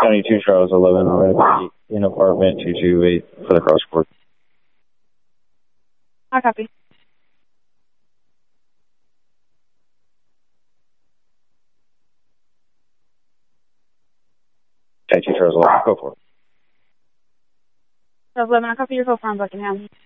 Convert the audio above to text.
County 2 Charles 11 in apartment 228 for the cross court. I copy. County 2 Charles 11, go for it. Charles 11, I copy your call from Buckingham.